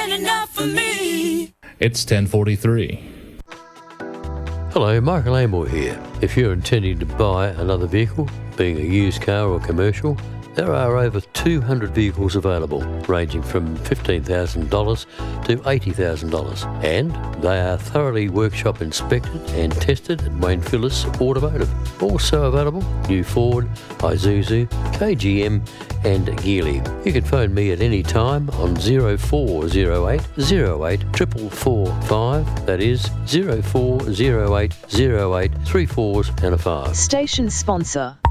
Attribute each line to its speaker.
Speaker 1: ain't enough for me.
Speaker 2: It's 10:43.
Speaker 3: Hello, Michael Amor here. If you're intending to buy another vehicle, being a used car or commercial, there are over 200 vehicles available, ranging from $15,000 to $80,000, and they are thoroughly workshop inspected and tested at Wayne Phillips Automotive. Also available, new Ford, Isuzu, KGM and Geely. You can phone me at any time on 0408 08 4445, that is 0408 08 3 4s and a 5.
Speaker 4: Station sponsor.